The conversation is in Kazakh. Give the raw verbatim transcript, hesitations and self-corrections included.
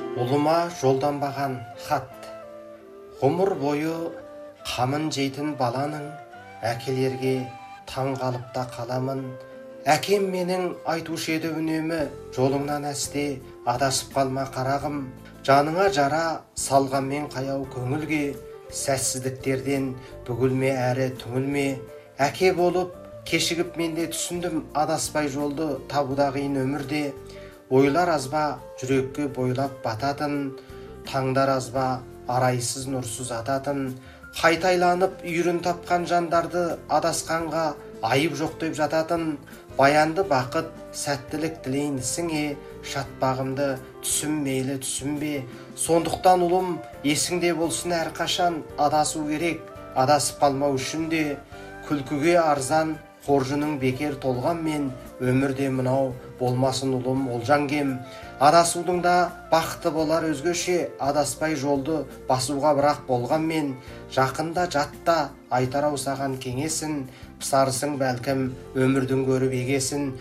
Ұлыма жолданбаған хат. Ғұмыр бойы қамын жейтін баланың, әкелерге таң қалыпта қаламын. Әкем менің айтушы еді үнемі, жолыңнан әсте адасып қалма қарағым. Жаныңа жара салғанмен қаяу көңілге, сәтсіздіктерден бүгілме әрі түңілме. Әке болып кешігіп мен де түсіндім, адаспай жолды табуда қиын өмірде. Ойлар азба жүрекке бойлап бататын, таңдар азба арайсыз нұрсыз ататын. Қайтайланып үйірін тапқан жандарды адасқанға айып жоқ деп жататын. Баянды бақыт, сәттілік тілейін ісіңе, шатпағымды түсім мейлі түсінбе. Сондықтан ұлым, есіңде болсын әрқашан, адасу керек, адасып қалмау үшін де. Күлкіге арзан қоржының бекер толғанмен, өмірде мынау болмасын ұлым олжан кем. Адасудың да бақыты болар өзгеше, адаспай жолды басуға бірақ болғанмен. Жақында жатта айтар ау саған кеңесін, пысарсың бәлкім өмірдің көріп егесін.